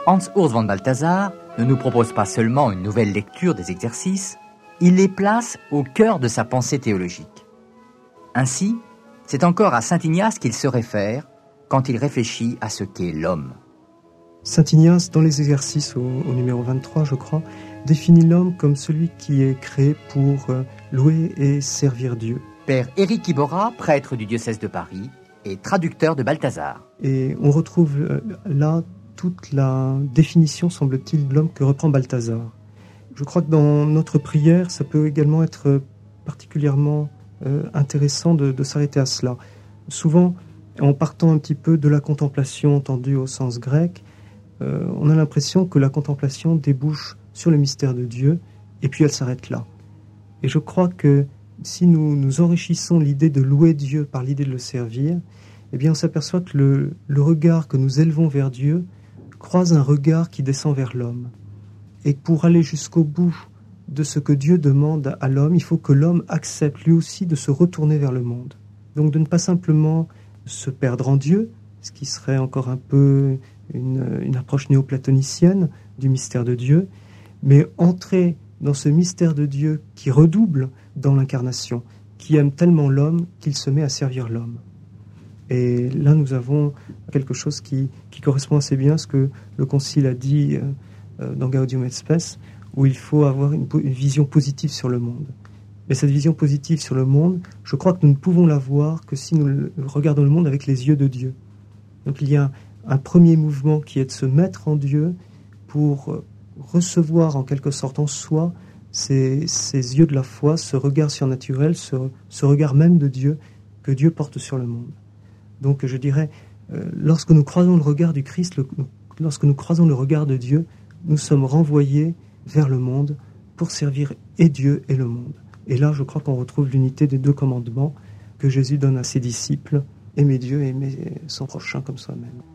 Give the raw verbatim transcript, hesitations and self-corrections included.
Hans Urs von Balthasar ne nous propose pas seulement une nouvelle lecture des exercices, il les place au cœur de sa pensée théologique. Ainsi, c'est encore à saint Ignace qu'il se réfère quand il réfléchit à ce qu'est l'homme. Saint Ignace, dans les exercices au, au numéro vingt-trois, je crois, définit l'homme comme celui qui est créé pour euh, louer et servir Dieu. Père Éric Iborra, prêtre du diocèse de Paris et traducteur de Balthasar. Et on retrouve euh, là toute la définition, semble-t-il, de l'homme que reprend Balthasar. Je crois que dans notre prière, ça peut également être particulièrement euh, intéressant de, de s'arrêter à cela. Souvent, en partant un petit peu de la contemplation entendue au sens grec, euh, on a l'impression que la contemplation débouche sur le mystère de Dieu, et puis elle s'arrête là. Et je crois que si nous nous enrichissons l'idée de louer Dieu par l'idée de le servir, eh bien on s'aperçoit que le, le regard que nous élevons vers Dieu croise un regard qui descend vers l'homme. Et pour aller jusqu'au bout de ce que Dieu demande à l'homme, il faut que l'homme accepte lui aussi de se retourner vers le monde. Donc de ne pas simplement se perdre en Dieu, ce qui serait encore un peu une, une approche néoplatonicienne du mystère de Dieu, mais entrer dans ce mystère de Dieu qui redouble dans l'incarnation, qui aime tellement l'homme qu'il se met à servir l'homme. Et là, nous avons quelque chose qui, qui correspond assez bien à ce que le Concile a dit euh, dans Gaudium et Spes, où il faut avoir une, une vision positive sur le monde. Mais cette vision positive sur le monde, je crois que nous ne pouvons l'avoir que si nous regardons le monde avec les yeux de Dieu. Donc il y a un premier mouvement qui est de se mettre en Dieu pour recevoir en quelque sorte en soi ces, ces yeux de la foi, ce regard surnaturel, ce, ce regard même de Dieu que Dieu porte sur le monde. Donc je dirais, euh, lorsque nous croisons le regard du Christ, le, lorsque nous croisons le regard de Dieu, nous sommes renvoyés vers le monde pour servir et Dieu et le monde. Et là, je crois qu'on retrouve l'unité des deux commandements que Jésus donne à ses disciples, aimer Dieu et aimer son prochain comme soi-même.